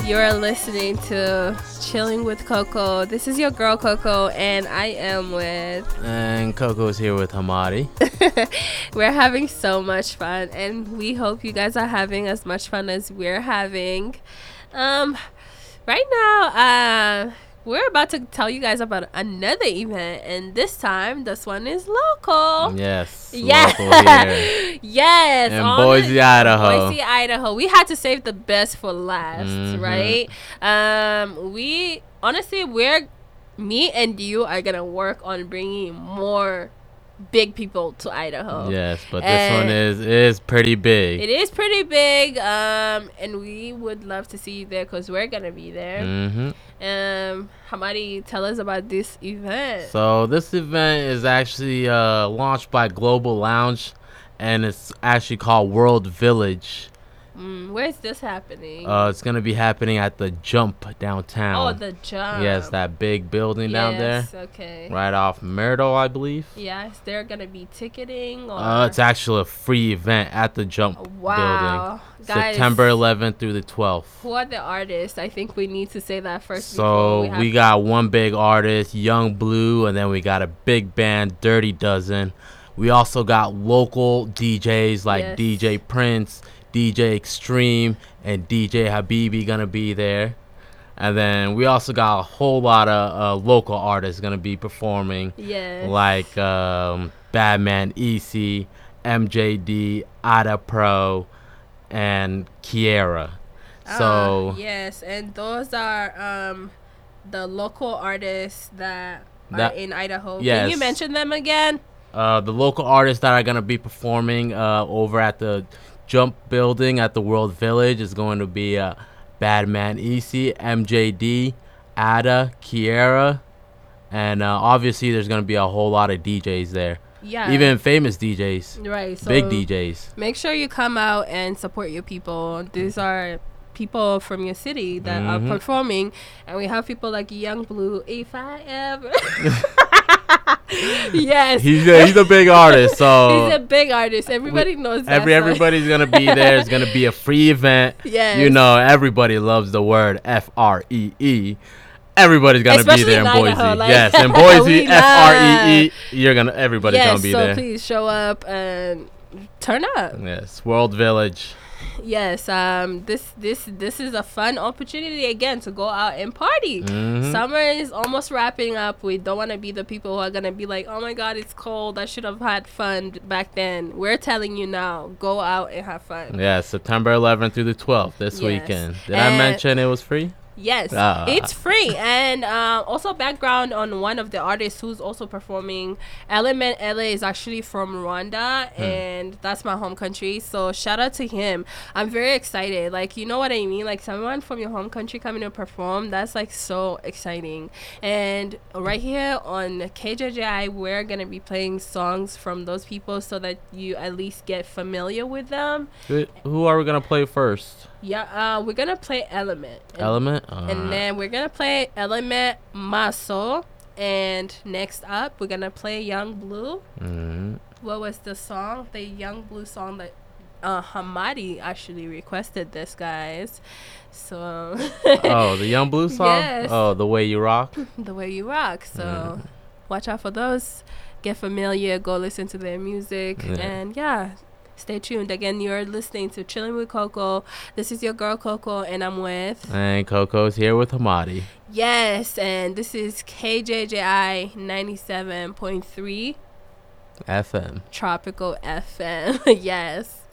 You're listening to Chilling with Coco. This is your girl Coco, and I am with... And Coco's here with Hamadi. We're having so much fun, and we hope you guys are having as much fun as we're having. Right now, we're about to tell you guys about another event, and this time, this one is local. Yes. Yes. Local here. Yes. In Boise, Idaho. Boise, Idaho. We had to save the best for last, right? Me and you are going to work on bringing more big people to Idaho. Yes, but this one is pretty big. It is pretty big, and we would love to see you there because we're going to be there. Hamadi, tell us about this event. So this event is actually launched by Global Lounge, and it's actually called World Village. Where's this happening? It's going to be happening at the Jump downtown. Oh, the Jump. Yes, that big building down there. Yes, okay. Right off Myrtle, I believe. Yeah, is there going to be ticketing? Or? It's actually a free event at the Jump building. Guys, September 11th through the 12th. Who are the artists? I think we need to say that first. So we got one big artist, Young Blue, and then we got a big band, Dirty Dozen. We also got local DJs like DJ Prince, DJ Extreme, and DJ Habibi gonna be there. And then we also got a whole lot of local artists gonna be performing. Yes. Like Badman EC, MJD, Ada Pro, and Kiera. So yes, and those are the local artists that are in Idaho. Yes. Can you mention them again? The local artists that are gonna be performing over at the Jump building at the World Village is going to be Badman EC, MJD, Ada, Kiera, and obviously there's going to be a whole lot of DJs there. Yeah. Even famous DJs. Right. So big DJs. Make sure you come out and support your people. These are people from your city that are performing, and we have people like Young Blue, if I ever... Yes, he's a big artist, so he's a big artist. Everybody knows that. Everybody's gonna be there. It's gonna be a free event. Yes. You know, everybody loves the word FREE. Everybody's gonna Especially be there in Boise. Idaho, like, yes, in Boise, FREE. Everybody's gonna be there. So please show up and turn up. Yes, World Village. Yes, this is a fun opportunity again to go out and party. Summer is almost wrapping up. We don't want to be the people who are gonna be like, oh my god, it's cold, I should have had fun back then. We're telling you now, go out and have fun. Yeah, September 11th through the 12th this weekend. Did I mention it was free? Yes, it's free. And also background on one of the artists who's also performing. Element LA is actually from Rwanda, and that's my home country. So shout out to him. I'm very excited. Like, you know what I mean? Like, someone from your home country coming to perform, that's like so exciting. And right here on KJJI, we're going to be playing songs from those people so that you at least get familiar with them. Who are we going to play first? Yeah, we're gonna play Element. And then we're gonna play Element Maso. And next up, we're gonna play Young Blue. What was the song? The Young Blue song that Hamadi actually requested this, guys. So. The Young Blue song? Yes. Oh, The Way You Rock? The Way You Rock. So watch out for those. Get familiar. Go listen to their music. And stay tuned. Again, you're listening to Chilling with Coco. This is your girl Coco, and I'm with... And Coco's here with Hamadi. Yes, and this is KJJI 97.3 FM. Tropical FM. Yes.